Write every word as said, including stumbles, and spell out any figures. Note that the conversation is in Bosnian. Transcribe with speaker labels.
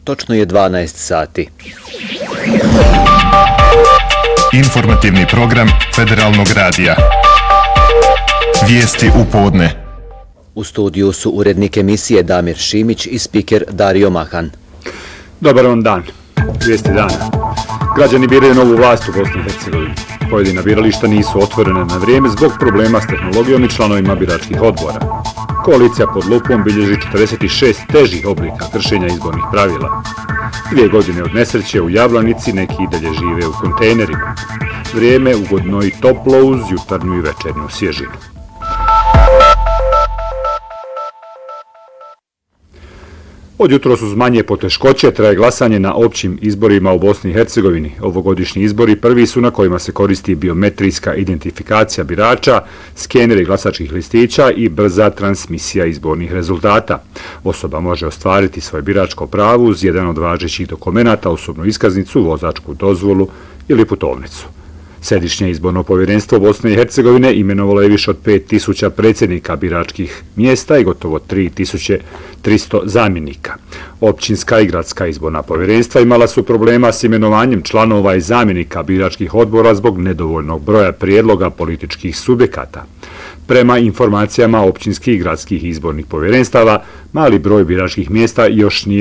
Speaker 1: Točno je dvanaest sati.
Speaker 2: Informativni program Federalnog radija. Vijesti u podne.
Speaker 1: U studiju su urednik emisije Damir Šimić i spiker Dario Mahan.
Speaker 3: Dobar vam dan. Vijesti dana. Građani biraju novu vlast u Bosni i Hercegovini. Pojedina birališta nisu otvorene na vrijeme zbog problema s tehnologijom i članovima biračkih odbora. Koalicija pod lupom bilježi četrdeset šest težih oblika kršenja izbornih pravila. Dvije godine od nesreće u Jablanici neki i dalje žive u kontejnerima. Vrijeme ugodno i toplo uz jutarnju i večernju svježinu. Od jutros uz manje poteškoće traje glasanje na općim izborima u Bosni i Hercegovini. Ovogodišnji izbori prvi su na kojima se koristi biometrijska identifikacija birača, skeneri glasačkih listića i brza transmisija izbornih rezultata. Osoba može ostvariti svoje biračko pravo uz jedan od važećih dokumenata, osobnu iskaznicu, vozačku dozvolu ili putovnicu. Središnje izborno povjerenstvo Bosne i Hercegovine imenovalo je više od pet tisuća predsjednika biračkih mjesta i gotovo tri tisuće tristo zamjenika. Općinska i gradska izborna povjerenstva imala su problema s imenovanjem članova i zamjenika biračkih odbora zbog nedovoljnog broja prijedloga političkih subjekata. Prema informacijama općinskih i gradskih izbornih povjerenstava, mali broj biračkih mjesta još nije